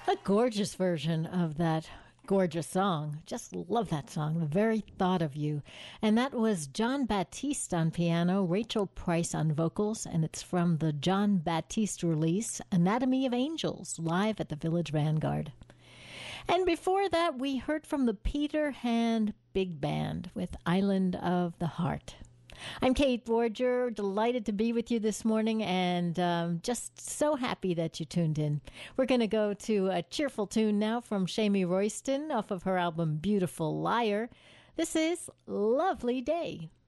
A gorgeous version of that gorgeous song. Just love that song, The Very Thought of You. And that was John Batiste on piano, Rachel Price on vocals, and it's from the John Batiste release, Anatomy of Angels, live at the Village Vanguard. And before that, we heard from the Peter Hand Big Band with Island of the Heart. I'm Kate Borger, delighted to be with you this morning, and just so happy that you tuned in. We're going to go to a cheerful tune now from Shamie Royston off of her album Beautiful Liar. This is Lovely Day.